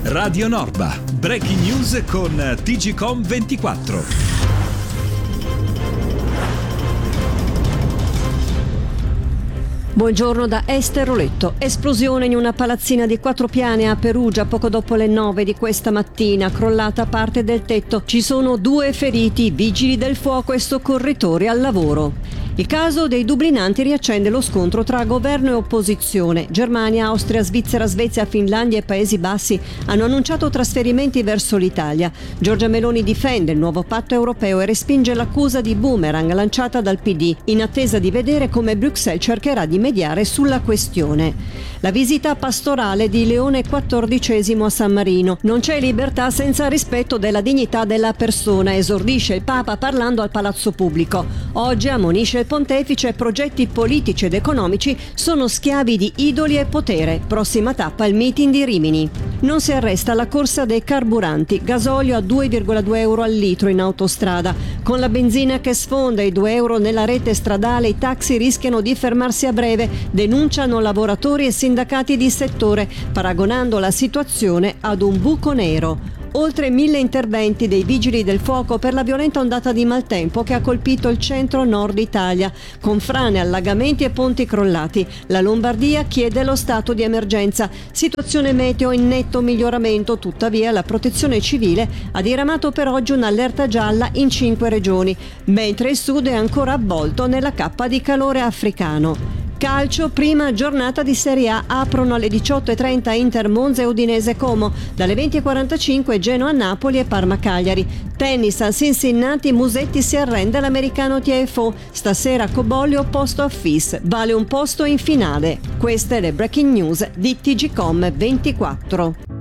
Radio Norba, breaking news con TGcom 24. Buongiorno da Ester Roletto. Esplosione in una palazzina di 4 piani a Perugia poco dopo le 9 di questa mattina. Crollata parte del tetto. Ci sono 2 feriti, vigili del fuoco e soccorritori al lavoro. Il caso dei dublinanti riaccende lo scontro tra governo e opposizione. Germania, Austria, Svizzera, Svezia, Finlandia e Paesi Bassi hanno annunciato trasferimenti verso l'Italia. Giorgia Meloni difende il nuovo patto europeo e respinge l'accusa di boomerang lanciata dal PD, in attesa di vedere come Bruxelles cercherà di mediare sulla questione. La visita pastorale di Leone XIV a San Marino. Non c'è libertà senza rispetto della dignità della persona, esordisce il Papa parlando al Palazzo Pubblico. Oggi ammonisce il pontefice: progetti politici ed economici sono schiavi di idoli e potere. Prossima tappa il meeting di Rimini. Non si arresta la corsa dei carburanti, gasolio a 2,2 euro al litro in autostrada. Con la benzina che sfonda i 2 euro nella rete stradale, i taxi rischiano di fermarsi a breve, denunciano lavoratori e sindacati di settore, paragonando la situazione ad un buco nero. Oltre 1000 interventi dei vigili del fuoco per la violenta ondata di maltempo che ha colpito il centro-nord Italia, con frane, allagamenti e ponti crollati. La Lombardia chiede lo stato di emergenza. Situazione meteo in netto miglioramento, tuttavia la Protezione Civile ha diramato per oggi un'allerta gialla in 5 regioni, mentre il sud è ancora avvolto nella cappa di calore africano. Calcio, prima giornata di Serie A, aprono alle 18:30 Inter Monza e Udinese Como, dalle 20:45 Genoa Napoli e Parma Cagliari. Tennis a Cincinnati, Musetti si arrende all'americano TFO, stasera Cobolli opposto a Fis, vale un posto in finale. Queste le breaking news di TGcom 24.